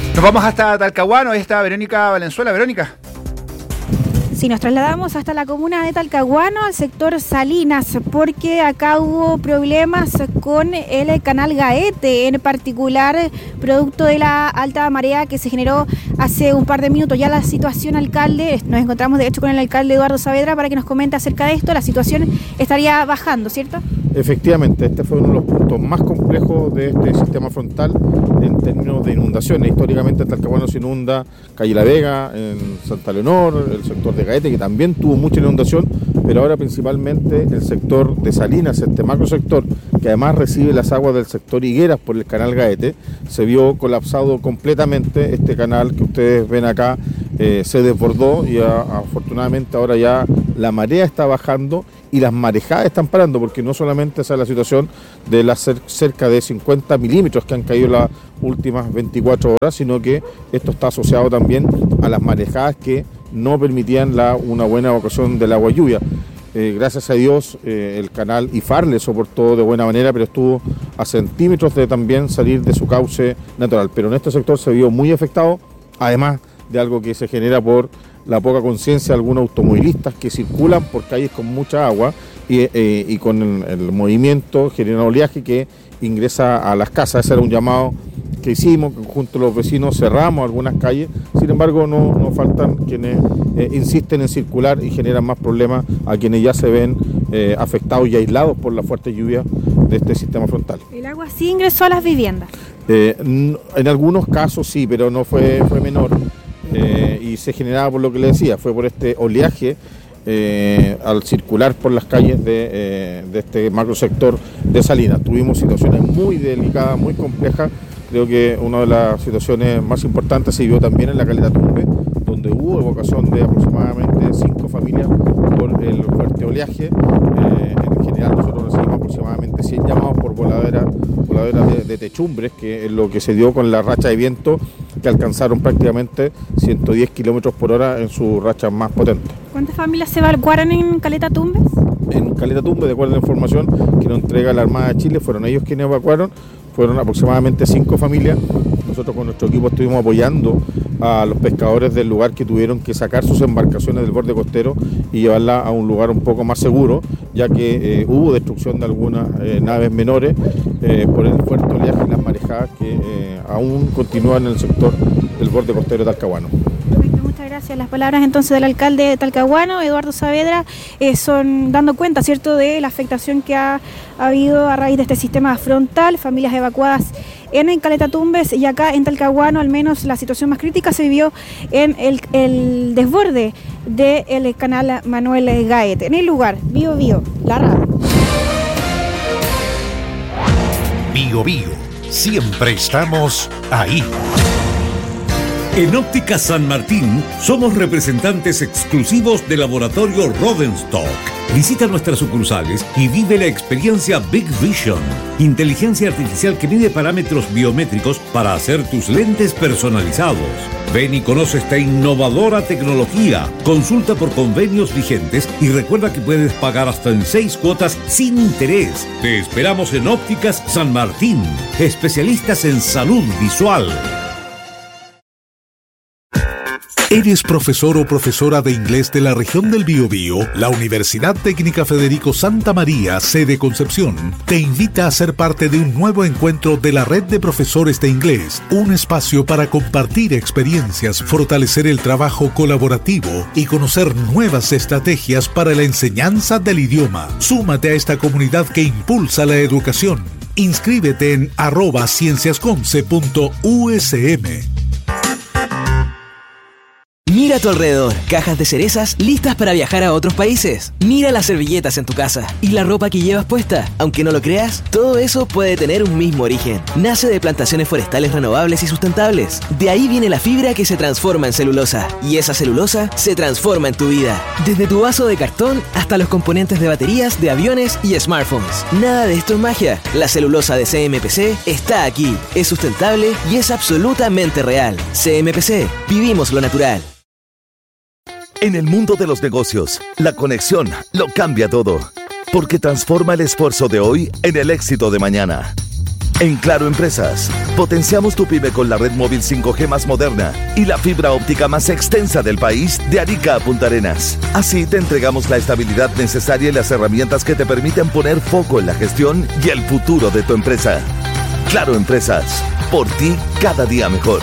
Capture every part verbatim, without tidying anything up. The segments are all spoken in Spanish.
Nos vamos hasta Talcahuano, ahí está Verónica Valenzuela. Verónica. Sí, nos trasladamos hasta la comuna de Talcahuano, al sector Salinas, porque acá hubo problemas con el canal Gaete, en particular producto de la alta marea que se generó hace un par de minutos. Ya la situación, alcalde, nos encontramos de hecho con el alcalde Eduardo Saavedra para que nos comente acerca de esto. La situación estaría bajando, ¿cierto? Efectivamente, este fue uno de los puntos más complejos de este sistema frontal en términos de inundaciones. Históricamente en Talcahuano se inunda Calle La Vega, en Santa Leonor, el sector de Gaete, que también tuvo mucha inundación, pero ahora principalmente el sector de Salinas, este macro sector, que además recibe las aguas del sector Higueras por el canal Gaete, se vio colapsado completamente. Este canal que ustedes ven acá eh, se desbordó y a, afortunadamente ahora ya la marea está bajando y las marejadas están parando, porque no solamente esa es la situación de las cerca de cincuenta milímetros que han caído las últimas veinticuatro horas, sino que esto está asociado también a las marejadas que no permitían la, una buena evacuación del agua lluvia. Eh, gracias a Dios eh, el canal IFAR le soportó de buena manera, pero estuvo a centímetros de también salir de su cauce natural. Pero en este sector se vio muy afectado, además de algo que se genera por la poca conciencia de algunos automovilistas que circulan por calles con mucha agua y, eh, y con el, el movimiento genera oleaje que ingresa a las casas. Ese era un llamado que hicimos, junto a los vecinos cerramos algunas calles. Sin embargo, no, no faltan quienes eh, insisten en circular y generan más problemas a quienes ya se ven eh, afectados y aislados por la fuerte lluvia de este sistema frontal. ¿El agua sí ingresó a las viviendas? Eh, en algunos casos sí, pero no fue, fue menor. Eh, y se generaba por lo que le decía, fue por este oleaje eh, al circular por las calles de, eh, de este macro sector de Salinas. Tuvimos situaciones muy delicadas, muy complejas. Creo que una de las situaciones más importantes se vio también en la Caleta Tumbe, donde hubo evacuación de aproximadamente cinco familias por el fuerte oleaje. Eh, en general nosotros recibimos aproximadamente cien llamados por voladeras voladera de, de techumbres, que es lo que se dio con la racha de viento, que alcanzaron prácticamente ciento diez kilómetros por hora en su racha más potente. ¿Cuántas familias se evacuaron en Caleta Tumbes? En Caleta Tumbes, de acuerdo a la información que nos entrega la Armada de Chile, fueron ellos quienes evacuaron, fueron aproximadamente cinco familias. Nosotros con nuestro equipo estuvimos apoyando a los pescadores del lugar que tuvieron que sacar sus embarcaciones del borde costero y llevarlas a un lugar un poco más seguro, ya que eh, hubo destrucción de algunas eh, naves menores eh, por el fuerte oleaje y las marejadas que eh, aún continúan en el sector del borde costero de Talcahuano. Muchas gracias. Las palabras entonces del alcalde de Talcahuano, Eduardo Saavedra, eh, son dando cuenta, ¿cierto?, de la afectación que ha, ha habido a raíz de este sistema frontal, familias evacuadas en, en Caleta Tumbes, y acá en Talcahuano al menos la situación más crítica se vivió en el, el desborde del canal Manuel Gaete. En el lugar, Bio Bio, la radio. Bio Bio, siempre estamos ahí. En Óptica San Martín somos representantes exclusivos del laboratorio Rodenstock. Visita nuestras sucursales y vive la experiencia Big Vision, inteligencia artificial que mide parámetros biométricos para hacer tus lentes personalizados. Ven y conoce esta innovadora tecnología. Consulta por convenios vigentes y recuerda que puedes pagar hasta en seis cuotas sin interés. Te esperamos en Ópticas San Martín, especialistas en salud visual. ¿Eres profesor o profesora de inglés de la región del Biobío? La Universidad Técnica Federico Santa María, sede Concepción, te invita a ser parte de un nuevo encuentro de la Red de Profesores de Inglés, un espacio para compartir experiencias, fortalecer el trabajo colaborativo y conocer nuevas estrategias para la enseñanza del idioma. Súmate a esta comunidad que impulsa la educación. Inscríbete en arroba cienciasconce punto u s m. Mira a tu alrededor, cajas de cerezas listas para viajar a otros países. Mira las servilletas en tu casa y la ropa que llevas puesta. Aunque no lo creas, todo eso puede tener un mismo origen. Nace de plantaciones forestales renovables y sustentables. De ahí viene la fibra que se transforma en celulosa. Y esa celulosa se transforma en tu vida. Desde tu vaso de cartón hasta los componentes de baterías, de aviones y smartphones. Nada de esto es magia. La celulosa de C M P C está aquí. Es sustentable y es absolutamente real. C M P C. Vivimos lo natural. En el mundo de los negocios, la conexión lo cambia todo, porque transforma el esfuerzo de hoy en el éxito de mañana. En Claro Empresas, potenciamos tu pyme con la red móvil cinco G más moderna y la fibra óptica más extensa del país de Arica a Punta Arenas. Así te entregamos la estabilidad necesaria y las herramientas que te permiten poner foco en la gestión y el futuro de tu empresa. Claro Empresas, por ti cada día mejor.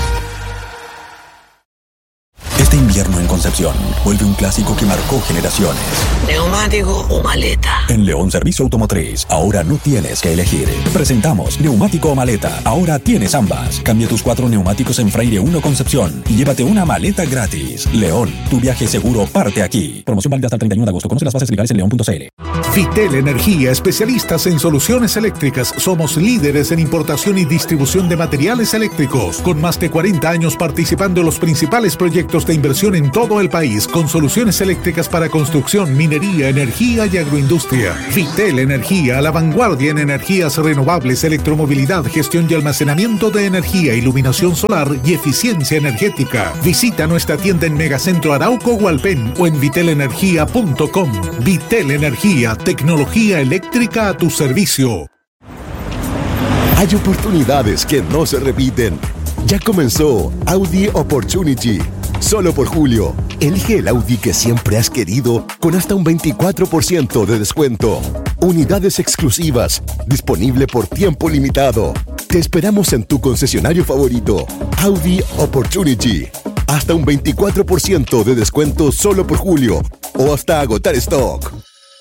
Este invierno en Concepción vuelve un clásico que marcó generaciones. ¿Neumático o maleta? En León Servicio Automotriz, ahora no tienes que elegir. Presentamos neumático o maleta. Ahora tienes ambas. Cambia tus cuatro neumáticos en Freire uno Concepción y llévate una maleta gratis. León, tu viaje seguro parte aquí. Promoción válida hasta el treinta y uno de agosto. Conoce las bases legales en león punto c l. Vitel Energía, especialistas en soluciones eléctricas. Somos líderes en importación y distribución de materiales eléctricos, con más de cuarenta años participando en los principales proyectos de inversión en todo el país, con soluciones eléctricas para construcción, minería, energía y agroindustria. Vitel Energía, a la vanguardia en energías renovables, electromovilidad, gestión y almacenamiento de energía, iluminación solar y eficiencia energética. Visita nuestra tienda en Megacentro Arauco Hualpén o en vitel energía punto com. Vitel Energía, tecnología eléctrica a tu servicio. Hay oportunidades que no se repiten. Ya comenzó Audi Opportunity. Solo por julio, elige el Audi que siempre has querido con hasta un veinticuatro por ciento de descuento. Unidades exclusivas, disponible por tiempo limitado. Te esperamos en tu concesionario favorito, Audi Opportunity. Hasta un veinticuatro por ciento de descuento solo por julio o hasta agotar stock.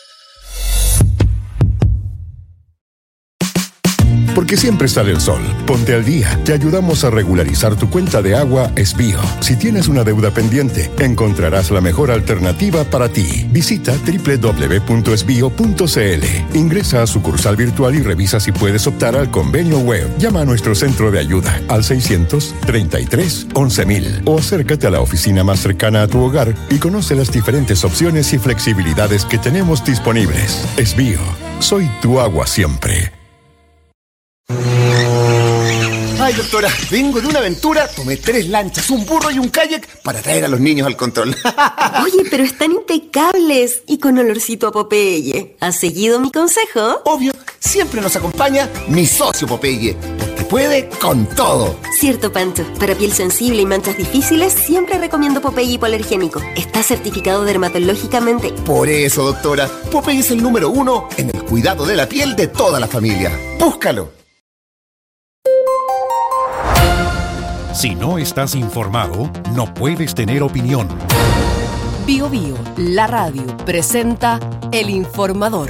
Porque siempre sale el sol. Ponte al día. Te ayudamos a regularizar tu cuenta de agua Esbío. Si tienes una deuda pendiente, encontrarás la mejor alternativa para ti. Visita doble u doble u doble u punto esbío punto c l. Ingresa a sucursal virtual y revisa si puedes optar al convenio web. Llama a nuestro centro de ayuda al seiscientos treinta y tres once mil o acércate a la oficina más cercana a tu hogar y conoce las diferentes opciones y flexibilidades que tenemos disponibles. Esbío. Soy tu agua siempre. Ay, doctora, vengo de una aventura, tomé tres lanchas, un burro y un kayak para traer a los niños al control. Oye, pero están impecables y con olorcito a Popeye. ¿Has seguido mi consejo? Obvio, siempre nos acompaña mi socio Popeye, porque puede con todo. Cierto, Pancho. Para piel sensible y manchas difíciles, siempre recomiendo Popeye hipoalergénico. Está certificado dermatológicamente. Por eso, doctora, Popeye es el número uno en el cuidado de la piel de toda la familia. Búscalo. Si no estás informado, no puedes tener opinión. Bio Bio, la radio, presenta El Informador.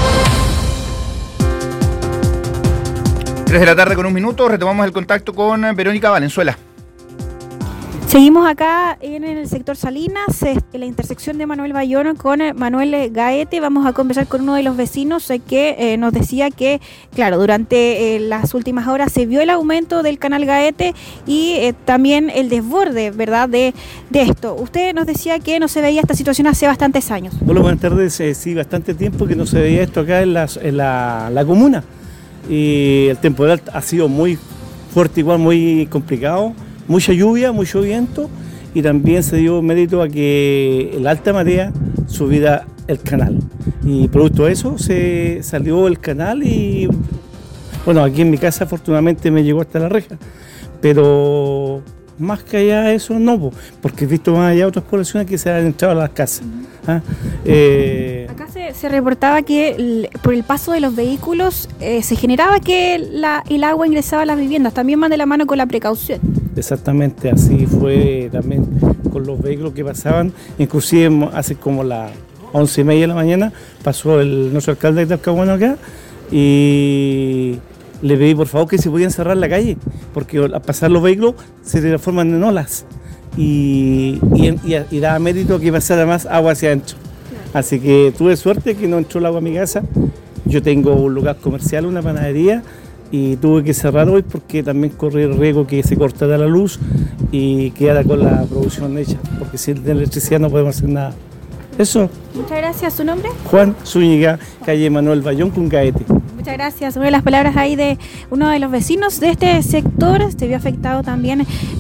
tres de la tarde con un minuto, retomamos el contacto con Verónica Valenzuela. Seguimos acá en el sector Salinas, en la intersección de Manuel Bayón con Manuel Gaete. Vamos a conversar con uno de los vecinos que eh, nos decía que, claro, durante eh, las últimas horas se vio el aumento del canal Gaete y eh, también el desborde, ¿verdad?, de, de esto. Usted nos decía que no se veía esta situación hace bastantes años. Hola, buenas tardes. Eh, sí, bastante tiempo que no se veía esto acá en, las, en la, la comuna. Y el temporal ha sido muy fuerte, igual muy complicado. Mucha lluvia, mucho viento y también se dio mérito a que la alta marea subiera el canal. Y producto de eso se salió el canal y bueno, aquí en mi casa afortunadamente me llegó hasta la reja. Pero más que allá eso no, porque he visto más allá otras poblaciones que se han entrado a las casas. ¿Ah? Eh, Acá se, se reportaba que el, por el paso de los vehículos eh, se generaba que la, el agua ingresaba a las viviendas, también más de la mano con la precaución. Exactamente, así fue también con los vehículos que pasaban, inclusive hace como las once y media de la mañana pasó el nuestro alcalde de Talcahuano acá y le pedí por favor que se podían cerrar la calle, porque al pasar los vehículos se transforman en olas y, y, y, y daba mérito que pasara más agua hacia adentro. Así que tuve suerte que no entró el agua a mi casa. Yo tengo un lugar comercial, una panadería, y tuve que cerrar hoy porque también corre el riesgo que se cortara la luz y quedara con la producción hecha, porque sin electricidad no podemos hacer nada. Eso. Muchas gracias. ¿Su nombre? Juan Zúñiga, calle Manuel Bayón con Gaete. Muchas gracias. Una de las palabras ahí de uno de los vecinos de este sector se vio afectado también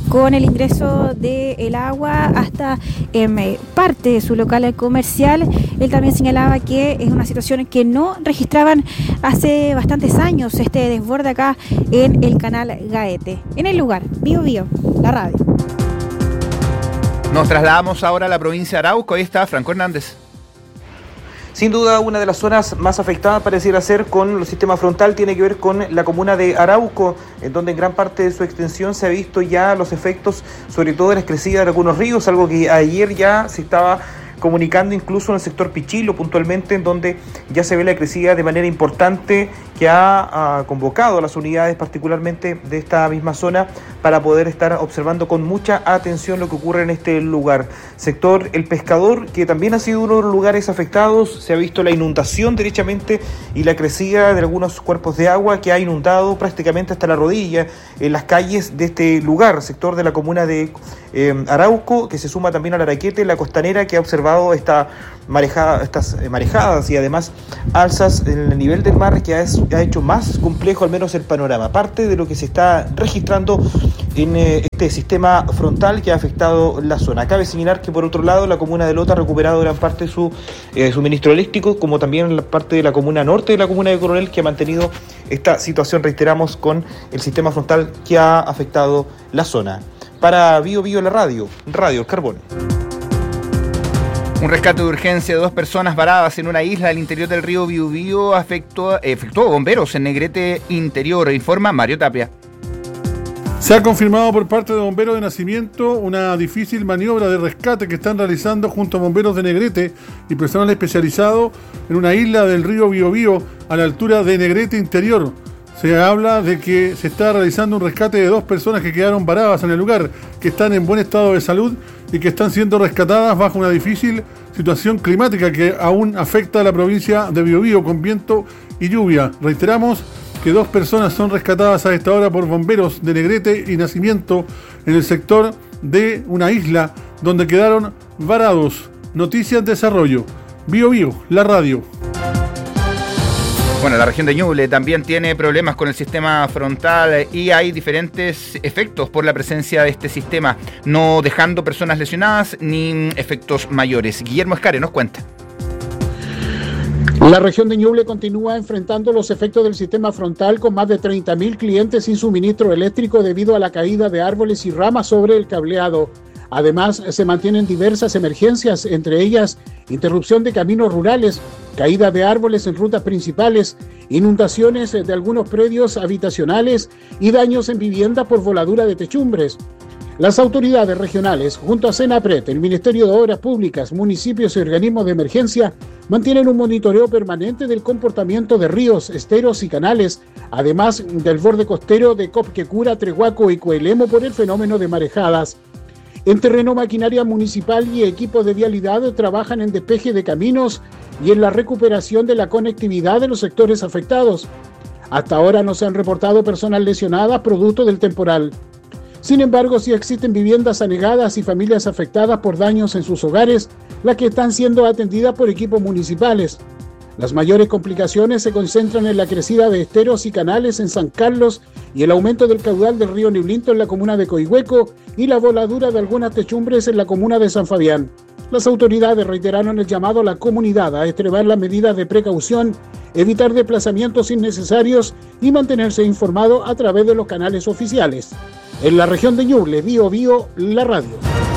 con el ingreso del agua hasta eh, parte de su local comercial. Él también señalaba que es una situación que no registraban hace bastantes años, este desborde acá en el canal Gaete. En el lugar, Bío Bío, la radio. Nos trasladamos ahora a la provincia de Arauco. Ahí está Franco Hernández. Sin duda, una de las zonas más afectadas pareciera ser con el sistema frontal tiene que ver con la comuna de Arauco, en donde en gran parte de su extensión se ha visto ya los efectos, sobre todo de las crecidas de algunos ríos, algo que ayer ya se estaba comunicando incluso en el sector Pichilo puntualmente, en donde ya se ve la crecida de manera importante que ha, ha convocado a las unidades particularmente de esta misma zona para poder estar observando con mucha atención lo que ocurre en este lugar. Sector El Pescador, que también ha sido uno de los lugares afectados, se ha visto la inundación derechamente y la crecida de algunos cuerpos de agua que ha inundado prácticamente hasta la rodilla en las calles de este lugar, sector de la comuna de eh, Arauco, que se suma también al Araquete, la costanera, que ha observado esta marejada, estas marejadas y además alzas en el nivel del mar que ha, ha hecho más complejo al menos el panorama, parte de lo que se está registrando en eh, este sistema frontal que ha afectado la zona. Cabe señalar que por otro lado la comuna de Lota ha recuperado gran parte de su eh, suministro eléctrico, como también la parte de la comuna norte de la comuna de Coronel, que ha mantenido esta situación, reiteramos, con el sistema frontal que ha afectado la zona. Para Bío Bío, la radio, Radio El Carbón. Un rescate de urgencia de dos personas varadas en una isla del interior del río Biobío afectó, efectuó bomberos en Negrete Interior, informa Mario Tapia. Se ha confirmado por parte de bomberos de Nacimiento una difícil maniobra de rescate que están realizando junto a bomberos de Negrete y personal especializado en una isla del río Biobío a la altura de Negrete Interior. Se habla de que se está realizando un rescate de dos personas que quedaron varadas en el lugar, que están en buen estado de salud y que están siendo rescatadas bajo una difícil situación climática que aún afecta a la provincia de Biobío con viento y lluvia. Reiteramos que dos personas son rescatadas a esta hora por bomberos de Negrete y Nacimiento en el sector de una isla donde quedaron varados. Noticias de desarrollo. Biobío, la radio. Bueno, la región de Ñuble también tiene problemas con el sistema frontal y hay diferentes efectos por la presencia de este sistema, no dejando personas lesionadas ni efectos mayores. Guillermo Escare nos cuenta. La región de Ñuble continúa enfrentando los efectos del sistema frontal con más de treinta mil clientes sin suministro eléctrico debido a la caída de árboles y ramas sobre el cableado. Además, se mantienen diversas emergencias, entre ellas interrupción de caminos rurales, caída de árboles en rutas principales, inundaciones de algunos predios habitacionales y daños en vivienda por voladura de techumbres. Las autoridades regionales, junto a Senapred, el Ministerio de Obras Públicas, municipios y organismos de emergencia, mantienen un monitoreo permanente del comportamiento de ríos, esteros y canales, además del borde costero de Copquecura, Trehuaco y Coelemo por el fenómeno de marejadas. En terreno, maquinaria municipal y equipos de vialidad trabajan en despeje de caminos y en la recuperación de la conectividad de los sectores afectados. Hasta ahora no se han reportado personas lesionadas producto del temporal. Sin embargo, sí existen viviendas anegadas y familias afectadas por daños en sus hogares, las que están siendo atendidas por equipos municipales. Las mayores complicaciones se concentran en la crecida de esteros y canales en San Carlos y el aumento del caudal del río Ñublinto en la comuna de Coihueco y la voladura de algunas techumbres en la comuna de San Fabián. Las autoridades reiteraron el llamado a la comunidad a extremar las medidas de precaución, evitar desplazamientos innecesarios y mantenerse informado a través de los canales oficiales. En la región de Ñuble, Bío Bío, la radio.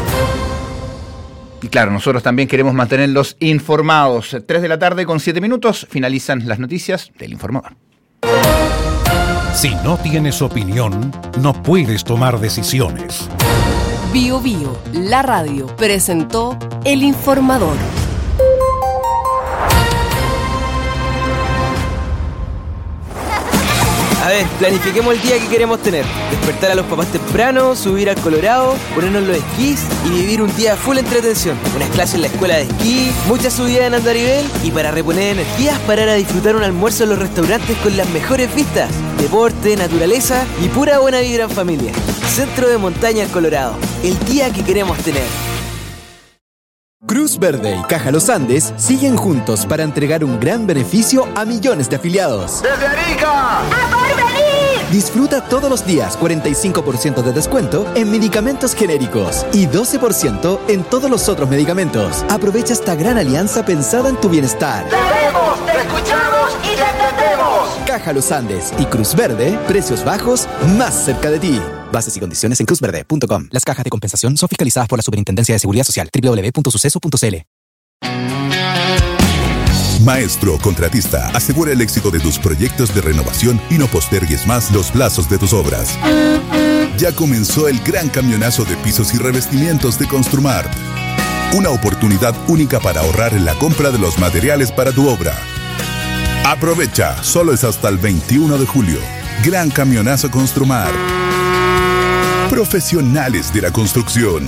Y claro, nosotros también queremos mantenerlos informados. tres de la tarde con siete minutos, finalizan las noticias del Informador. Si no tienes opinión, no puedes tomar decisiones. Bío Bío, la radio, presentó El Informador. A ver, planifiquemos el día que queremos tener. Despertar a los papás temprano, subir al Colorado, ponernos los esquís y vivir un día full entretención. Unas clases en la escuela de esquí, muchas subidas en andarivel y para reponer energías parar a disfrutar un almuerzo en los restaurantes con las mejores vistas. Deporte, naturaleza y pura buena vibra en familia. Centro de Montaña Colorado, el día que queremos tener. Cruz Verde y Caja Los Andes siguen juntos para entregar un gran beneficio a millones de afiliados. ¡Desde Arica! ¡A Porvenir! Disfruta todos los días cuarenta y cinco por ciento de descuento en medicamentos genéricos y doce por ciento en todos los otros medicamentos. Aprovecha esta gran alianza pensada en tu bienestar. ¡Te vemos, te escuchamos y te entendemos! Caja Los Andes y Cruz Verde, precios bajos más cerca de ti. Bases y condiciones en cruz verde punto com. Las cajas de compensación son fiscalizadas por la Superintendencia de Seguridad Social. doble u doble u doble u punto suceso punto c l. Maestro Contratista, asegura el éxito de tus proyectos de renovación y no postergues más los plazos de tus obras. Ya comenzó el gran camionazo de pisos y revestimientos de Construmar. Una oportunidad única para ahorrar en la compra de los materiales para tu obra. Aprovecha, solo es hasta el veintiuno de julio. Gran camionazo Construmar. Profesionales de la construcción.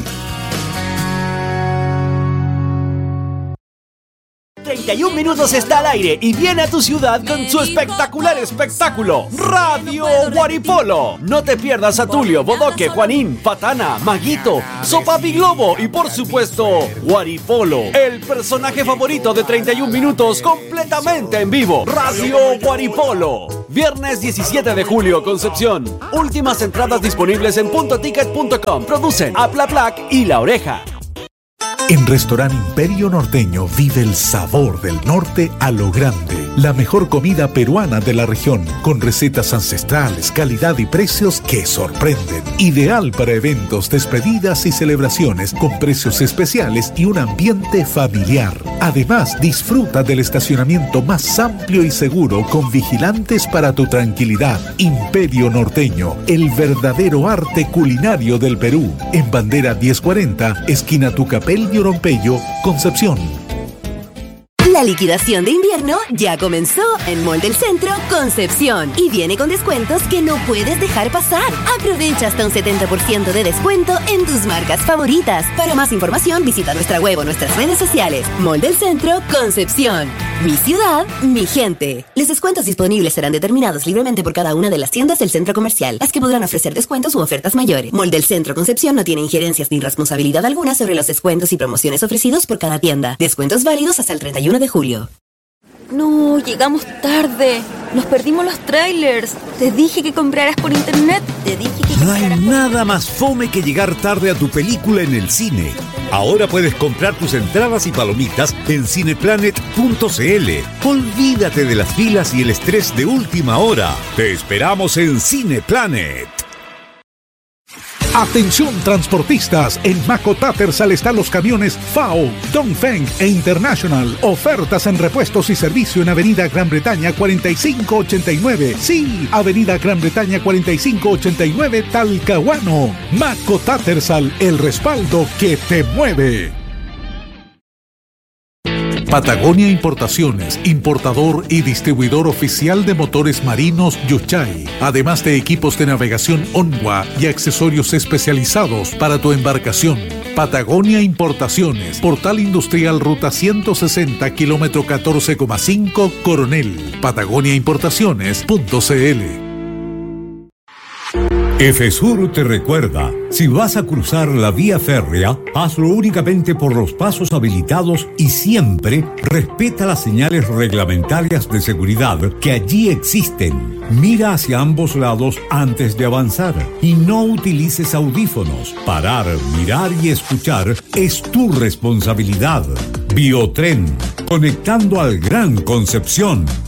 treinta y un minutos está al aire y viene a tu ciudad con su espectacular espectáculo Radio Guaripolo. No te pierdas a Tulio, Bodoque, Juanín, Patana, Maguito, Sopapi Globo y por supuesto Guaripolo, el personaje favorito de treinta y un minutos completamente en vivo. Radio Guaripolo. Viernes diecisiete de julio, Concepción. Últimas entradas disponibles en punto ticket punto com. Producen Aplaplac y La Oreja. En Restaurante Imperio Norteño vive el sabor del norte a lo grande. La mejor comida peruana de la región, con recetas ancestrales, calidad y precios que sorprenden. Ideal para eventos, despedidas y celebraciones, con precios especiales y un ambiente familiar. Además, disfruta del estacionamiento más amplio y seguro, con vigilantes para tu tranquilidad. Imperio Norteño, el verdadero arte culinario del Perú. En Bandera diez cuarenta, esquina Tucapel y Orompeyo, Concepción. La liquidación de invierno ya comenzó en Mall del Centro, Concepción, y viene con descuentos que no puedes dejar pasar. Aprovecha hasta un setenta por ciento de descuento en tus marcas favoritas. Para más información, visita nuestra web o nuestras redes sociales. Mall del Centro, Concepción. Mi ciudad, mi gente. Los descuentos disponibles serán determinados libremente por cada una de las tiendas del centro comercial, las que podrán ofrecer descuentos u ofertas mayores. Mall del Centro, Concepción no tiene injerencias ni responsabilidad alguna sobre los descuentos y promociones ofrecidos por cada tienda. Descuentos válidos hasta el treinta y uno de julio. No, llegamos tarde. Nos perdimos los trailers. Te dije que compraras por internet. Te dije que No hay nada más fome que llegar tarde a tu película en el cine. Ahora puedes comprar tus entradas y palomitas en cineplanet punto c l. Olvídate de las filas y el estrés de última hora. Te esperamos en Cineplanet. Atención transportistas, en Maco Tattersall están los camiones F A O, Dongfeng e International. Ofertas en repuestos y servicio en Avenida Gran Bretaña cuarenta y cinco ochenta y nueve. Sí, Avenida Gran Bretaña cuarenta y cinco ochenta y nueve, Talcahuano. Maco Tattersall, el respaldo que te mueve. Patagonia Importaciones, importador y distribuidor oficial de motores marinos Yuchay, además de equipos de navegación Onwa y accesorios especializados para tu embarcación. Patagonia Importaciones, Portal Industrial Ruta ciento sesenta, kilómetro catorce coma cinco, Coronel. Patagonia Importaciones punto c l. Efesur te recuerda, si vas a cruzar la vía férrea, hazlo únicamente por los pasos habilitados y siempre respeta las señales reglamentarias de seguridad que allí existen. Mira hacia ambos lados antes de avanzar y no utilices audífonos. Parar, mirar y escuchar es tu responsabilidad. Biotren, conectando al Gran Concepción.